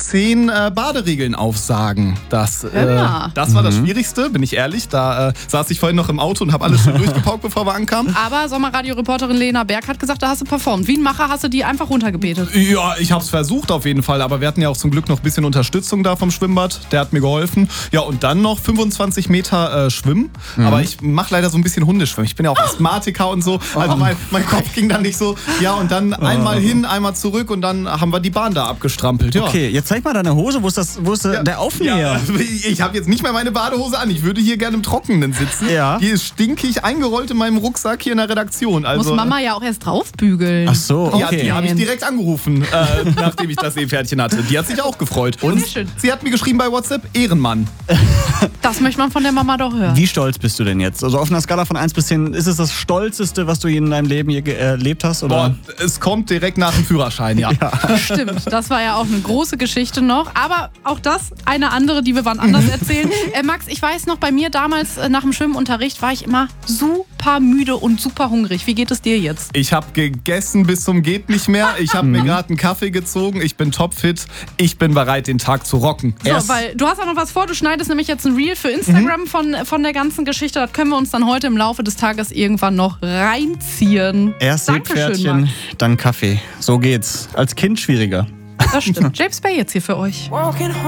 10 Baderegeln aufsagen. Das war das Schwierigste, bin ich ehrlich. Da saß ich vorhin noch im Auto und habe alles schon durchgepaukt, bevor wir ankamen. Aber Sommerradio-Reporterin Lena Berg hat gesagt, da hast du performt. Wie ein Macher hast du die einfach runtergebetet. Ja, ich habe es versucht auf jeden Fall, aber wir hatten ja auch zum Glück noch ein bisschen Unterstützung da vom Schwimmbad. Der hat mir geholfen. Ja, und dann noch 25 Meter schwimmen. Aber ich mache leider so ein bisschen Hundeschwimmen. Ich bin ja auch Asthmatiker und so. Also mein Kopf ging dann nicht so. Ja, und dann einmal hin, einmal zurück und dann haben wir die Bahn da abgestrampelt. Ja. Okay, jetzt zeig mal deine Hose. Wo ist der Aufnäher? Ja, ich habe jetzt nicht mehr meine Badehose an. Ich würde hier gerne im Trockenen sitzen. Ja. Die ist stinkig eingerollt in meinem Rucksack hier in der Redaktion. Also, muss Mama ja auch erst draufbügeln. Ach so, okay. Ja, die habe ich direkt angerufen, nachdem ich das Seepferdchen hatte. Die hat sich auch gefreut. Und sie hat mir geschrieben bei WhatsApp, Ehrenmann. Das möchte man von der Mama doch hören. Wie stolz bist du denn jetzt? Also auf einer Skala von 1 bis 10, ist es das Stolzeste, was du in deinem Leben je erlebt hast? Oder? Boah, es kommt direkt nach dem Führerschein, ja. Stimmt, das war ja auch eine große Geschichte noch. Aber auch das eine andere, die wir wann anders erzählen. Max, ich weiß noch, bei mir damals nach dem Schwimmunterricht war ich immer super müde und super hungrig. Wie geht es dir jetzt? Ich habe gegessen bis zum geht nicht mehr. Ich habe mir gerade einen Kaffee gezogen. Ich bin topfit. Ich bin bereit, den Tag zu rocken. So, weil du hast auch noch was vor. Du schneidest nämlich jetzt ein Reel für Instagram von der ganzen Geschichte. Das können wir uns dann heute im Laufe des Tages irgendwann noch reinziehen. Erst Seepferdchen, dann Kaffee. So geht's. Als Kind schwieriger. Das stimmt. James Bay jetzt hier für euch.